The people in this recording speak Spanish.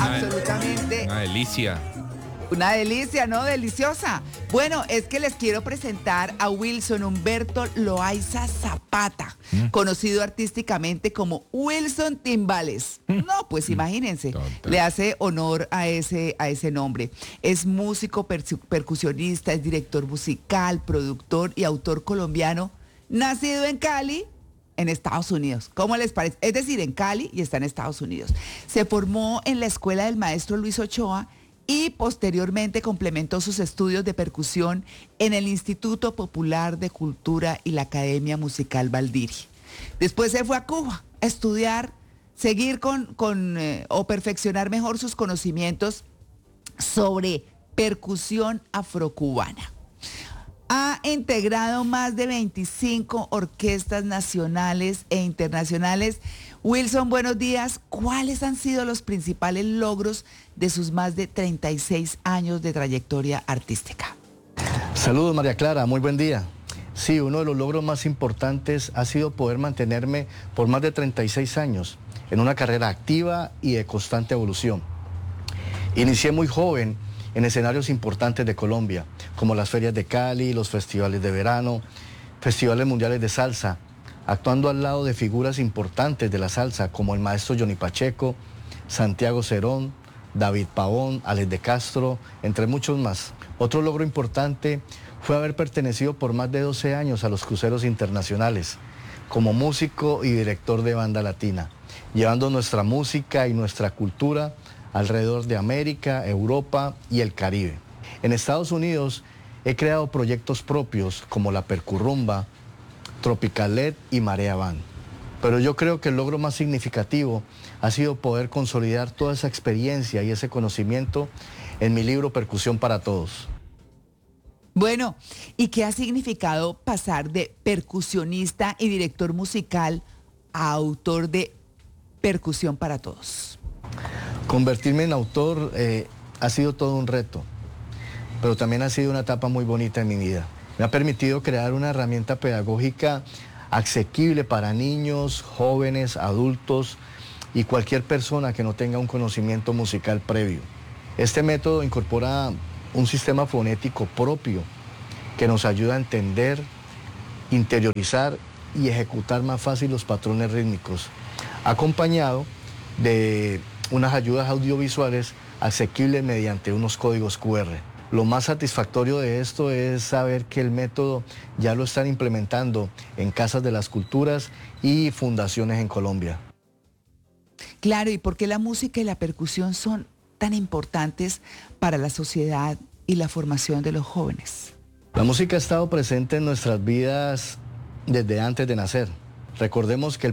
absolutamente Una delicia. una delicia, ¿no? Deliciosa. Bueno, es que les quiero presentar a Wilson Humberto Loaiza Zapata, conocido artísticamente como Wilson Timbales. No, pues imagínense, Total. le hace honor a ese nombre. Es músico, percusionista, es director musical, productor y autor colombiano, nacido en Cali, en Estados Unidos. ¿Cómo les parece? Es decir, en Cali y está en Estados Unidos. Se formó en la escuela del maestro Luis Ochoa y posteriormente complementó sus estudios de percusión en el Instituto Popular de Cultura y la Academia Musical Valdiri. Después se fue a Cuba a estudiar, seguir o perfeccionar mejor sus conocimientos sobre percusión afrocubana. Ha integrado más de 25 orquestas nacionales e internacionales. Wilson, buenos días. ¿Cuáles han sido los principales logros de sus más de 36 años de trayectoria artística? Saludos, María Clara, muy buen día. Sí, uno de los logros más importantes ha sido poder mantenerme por más de 36 años en una carrera activa y de constante evolución. Inicié muy joven en escenarios importantes de Colombia, como las ferias de Cali, los festivales de verano, festivales mundiales de salsa, actuando al lado de figuras importantes de la salsa, como el maestro Johnny Pacheco, Santiago Cerón, David Pavón, Alex de Castro, entre muchos más. Otro logro importante fue haber pertenecido por más de 12 años a los cruceros internacionales, como músico y director de banda latina, llevando nuestra música y nuestra cultura alrededor de América, Europa y el Caribe. En Estados Unidos he creado proyectos propios como la Percurrumba, Tropicalet y Marea Band. Pero yo creo que el logro más significativo ha sido poder consolidar toda esa experiencia y ese conocimiento en mi libro Percusión para Todos. Bueno, ¿y qué ha significado pasar de percusionista y director musical a autor de Percusión para Todos? Convertirme en autor ha sido todo un reto, pero también ha sido una etapa muy bonita en mi vida. Me ha permitido crear una herramienta pedagógica asequible para niños, jóvenes, adultos y cualquier persona que no tenga un conocimiento musical previo. Este método incorpora un sistema fonético propio que nos ayuda a entender, interiorizar y ejecutar más fácil los patrones rítmicos, acompañado de unas ayudas audiovisuales asequibles mediante unos códigos QR. Lo más satisfactorio de esto es saber que el método ya lo están implementando en casas de las culturas y fundaciones en Colombia. Claro, ¿y por qué la música y la percusión son tan importantes para la sociedad y la formación de los jóvenes? La música ha estado presente en nuestras vidas desde antes de nacer. Recordemos que el